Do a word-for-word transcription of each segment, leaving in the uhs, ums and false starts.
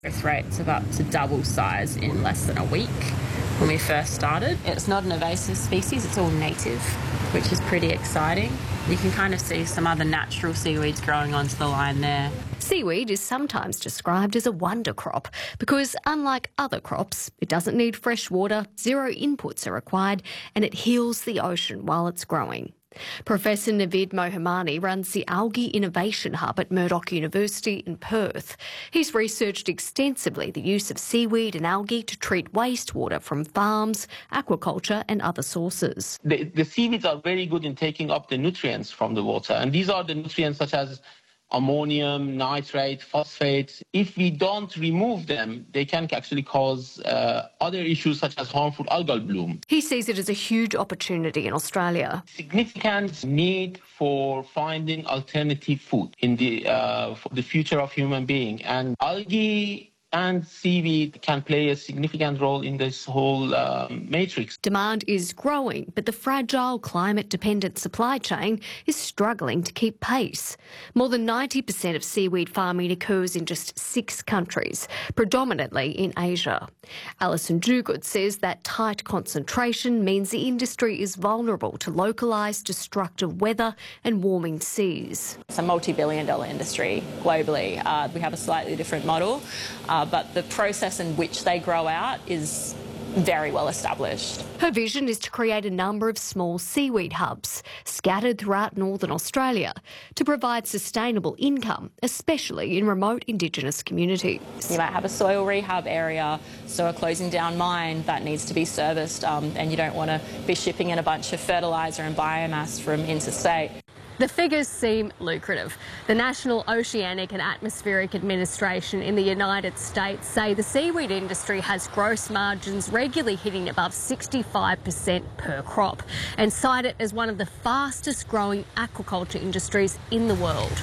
Growth rate's about to double size in less than a week when we first started. It's not an invasive species, it's all native, which is pretty exciting. You can kind of see some other natural seaweeds growing onto the line there. Seaweed is sometimes described as a wonder crop because, unlike other crops, it doesn't need fresh water, zero inputs are required, and it heals the ocean while it's growing. Professor Navid Mohammadi runs the Algae Innovation Hub at Murdoch University in Perth. He's researched extensively the use of seaweed and algae to treat wastewater from farms, aquaculture and other sources. The, the seaweeds are very good in taking up the nutrients from the water, and these are the nutrients such as ammonium, nitrate, phosphate. If we don't remove them, they can actually cause uh, other issues such as harmful algal bloom. He sees it as a huge opportunity in Australia. Significant need for finding alternative food in the uh, for the future of human being, and algae and seaweed can play a significant role in this whole um, matrix. Demand is growing, but the fragile climate-dependent supply chain is struggling to keep pace. More than ninety percent of seaweed farming occurs in just six countries, predominantly in Asia. Alison Duguid says that tight concentration means the industry is vulnerable to localised destructive weather and warming seas. It's a multi-billion dollar industry globally. Uh, we have a slightly different model. Uh, but the process in which they grow out is very well established. Her vision is to create a number of small seaweed hubs scattered throughout northern Australia to provide sustainable income, especially in remote Indigenous communities. You might have a soil rehab area, so a closing down mine that needs to be serviced, um, and you don't want to be shipping in a bunch of fertiliser and biomass from interstate. The figures seem lucrative. The National Oceanic and Atmospheric Administration in the United States say the seaweed industry has gross margins regularly hitting above sixty-five percent per crop and cite it as one of the fastest growing aquaculture industries in the world.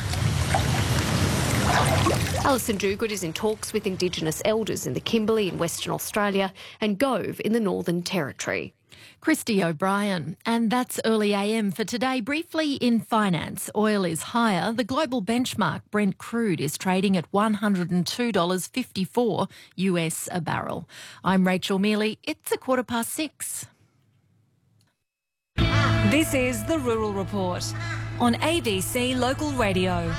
Alison Duguid is in talks with Indigenous elders in the Kimberley in Western Australia and Gove in the Northern Territory. Christy O'Brien. And that's Early A M for today. Briefly in finance, oil is higher. The global benchmark Brent crude is trading at one hundred two dollars fifty-four U S a barrel. I'm Rachel Mealy. It's a quarter past six. This is the Rural Report on A B C Local Radio.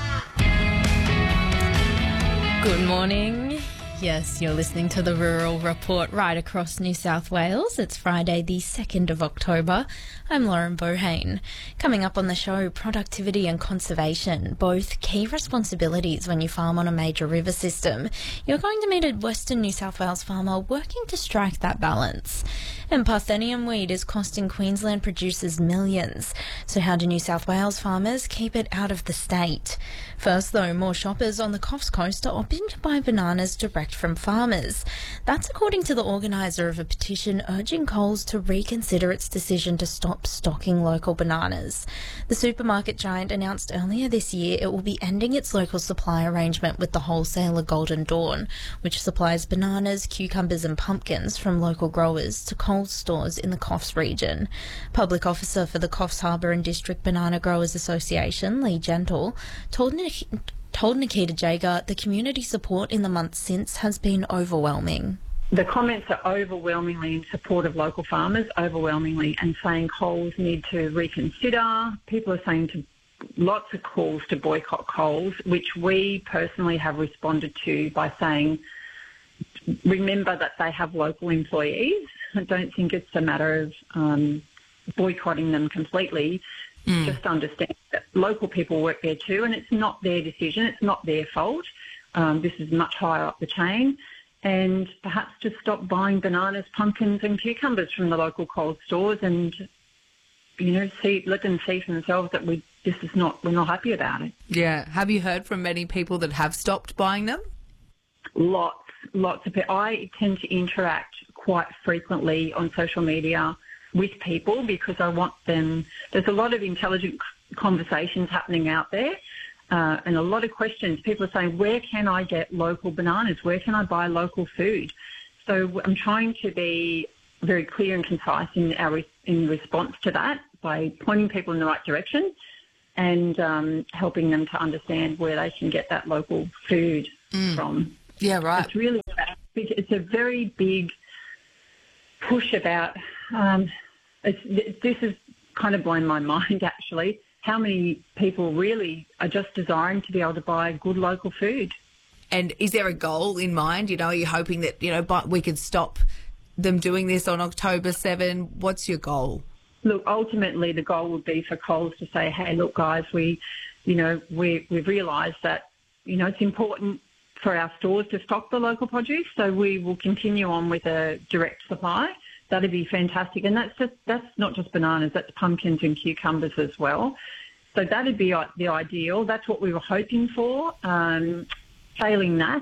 Good morning. Yes, you're listening to the Rural Report right across New South Wales. It's Friday the second of October. I'm Lauren Bohane. Coming up on the show, productivity and conservation, both key responsibilities when you farm on a major river system. You're going to meet a Western New South Wales farmer working to strike that balance. And Parthenium weed is costing Queensland producers millions. So how do New South Wales farmers keep it out of the state? First, though, more shoppers on the Coffs Coast are opting to buy bananas direct from farmers. That's according to the organiser of a petition urging Coles to reconsider its decision to stop stocking local bananas. The supermarket giant announced earlier this year it will be ending its local supply arrangement with the wholesaler Golden Dawn, which supplies bananas, cucumbers and pumpkins from local growers to Coles stores in the Coffs region. Public officer for the Coffs Harbour and District Banana Growers Association, Lee Gentle, told told Nikita Jager the community support in the months since has been overwhelming. The comments are overwhelmingly in support of local farmers, overwhelmingly, and saying Coles need to reconsider. People are saying to lots of calls to boycott Coles, which we personally have responded to by saying, remember that they have local employees. I don't think it's a matter of um, boycotting them completely. Mm. Just understand that local people work there too, and it's not their decision. It's not their fault. Um, this is much higher up the chain. And perhaps just stop buying bananas, pumpkins and cucumbers from the local Coles stores and, you know, see, let them see for themselves that we this is not, we're not happy about it. Yeah. Have you heard from many people that have stopped buying them? Lots, lots of people. I tend to interact quite frequently on social media with people because I want them, there's a lot of intelligent conversations happening out there. Uh, and a lot of questions. People are saying, where can I get local bananas? Where can I buy local food? So I'm trying to be very clear and concise in our in response to that by pointing people in the right direction and um, helping them to understand where they can get that local food mm. from. Yeah, right. It's really, it's a very big push about, um, it's, this has kind of blown my mind actually, how many people really are just desiring to be able to buy good local food. And is there a goal in mind? You know, are you hoping that, you know, but we could stop them doing this on October seventh? What's your goal? Look, ultimately the goal would be for Coles to say, hey, look, guys, we, you know, we, we've realised that, you know, it's important for our stores to stock the local produce, so we will continue on with a direct supply. That'd be fantastic. And that's just, that's not just bananas, that's pumpkins and cucumbers as well. So that'd be the ideal. That's what we were hoping for. Um, failing that,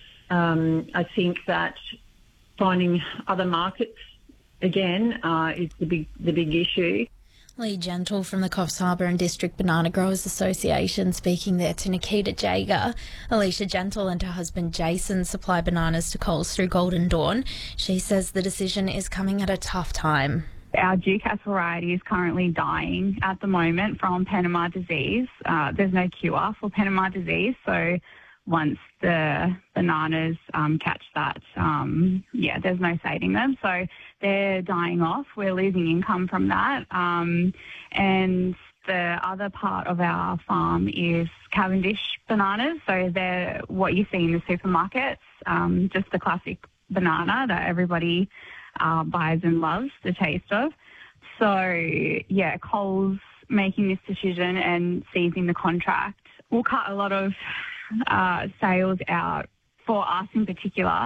um, I think that finding other markets, again, uh, is the big, the big issue. Lee Gentle from the Coffs Harbour and District Banana Growers Association speaking there to Nikita Jager. Alicia Gentle and her husband Jason supply bananas to Coles through Golden Dawn. She says the decision is coming at a tough time. Our Ducasse variety is currently dying at the moment from Panama disease. Uh, there's no cure for Panama disease, so once the bananas um, catch that, um, yeah, there's no saving them. So they're dying off. We're losing income from that. Um, and the other part of our farm is Cavendish bananas. So they're what you see in the supermarkets, um, just the classic banana that everybody uh, buys and loves the taste of. So, yeah, Coles making this decision and seizing the contract will cut a lot of Uh, sales out for us in particular.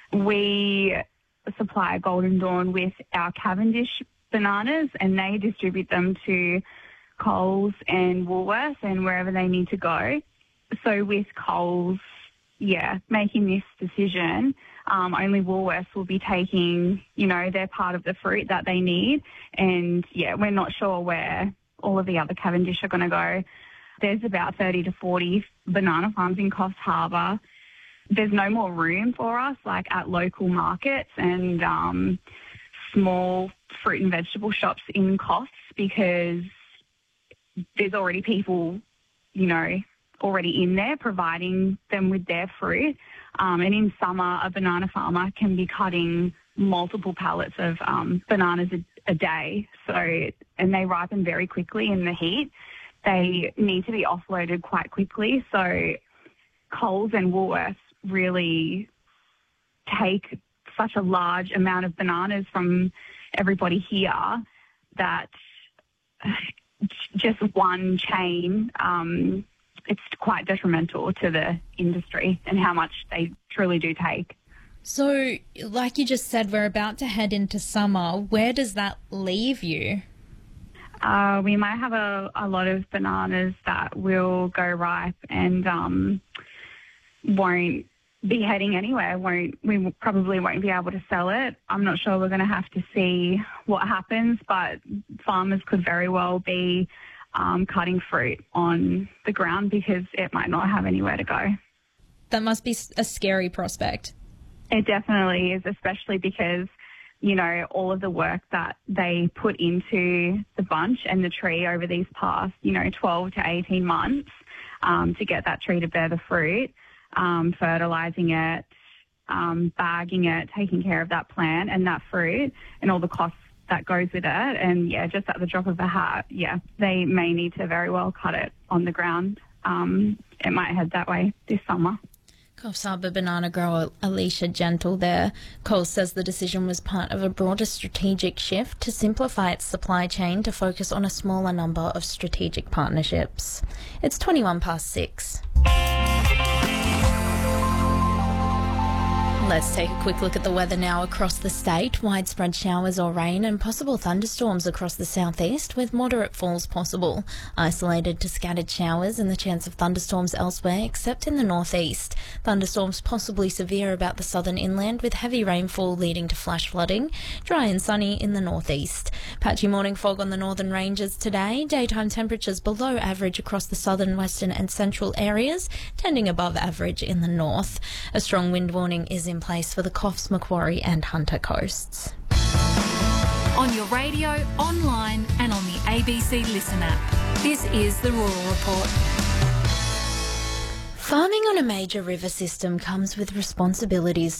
We supply Golden Dawn with our Cavendish bananas and they distribute them to Coles and Woolworths and wherever they need to go. So with Coles, yeah, making this decision, um, only Woolworths will be taking, you know, their part of the fruit that they need. And, yeah, we're not sure where all of the other Cavendish are going to go. There's about thirty to forty banana farms in Coffs Harbour. There's no more room for us, like at local markets and um, small fruit and vegetable shops in Coffs, because there's already people, you know, already in there providing them with their fruit. Um, and in summer, a banana farmer can be cutting multiple pallets of um, bananas a, a day. So, and they ripen very quickly in the heat. They need to be offloaded quite quickly. So Coles and Woolworths really take such a large amount of bananas from everybody here that just one chain, um, it's quite detrimental to the industry and how much they truly do take. So, like you just said, we're about to head into summer. Where does that leave you? Uh, we might have a, a lot of bananas that will go ripe and um, won't be heading anywhere. Won't we probably won't be able to sell it. I'm not sure. We're going to have to see what happens, but farmers could very well be um, cutting fruit on the ground because it might not have anywhere to go. That must be a scary prospect. It definitely is, especially because, you know, all of the work that they put into the bunch and the tree over these past, you know, twelve to eighteen months um, to get that tree to bear the fruit, um, fertilising it, um, bagging it, taking care of that plant and that fruit and all the costs that goes with it. And, yeah, just at the drop of a hat, yeah, they may need to very well cut it on the ground. Um, it might head that way this summer. Coffs Harbour banana grower Alicia Gentle there. Coles says the decision was part of a broader strategic shift to simplify its supply chain to focus on a smaller number of strategic partnerships. It's twenty-one past six. Let's take a quick look at the weather now across the state. Widespread showers or rain and possible thunderstorms across the southeast with moderate falls possible. Isolated to scattered showers and the chance of thunderstorms elsewhere except in the northeast. Thunderstorms possibly severe about the southern inland with heavy rainfall leading to flash flooding. Dry and sunny in the northeast. Patchy morning fog on the northern ranges today. Daytime temperatures below average across the southern, western and central areas, tending above average in the north. A strong wind warning is in place for the Coffs, Macquarie and Hunter coasts. On your radio, online and on the A B C Listen app. This is the Rural Report. Farming on a major river system comes with responsibilities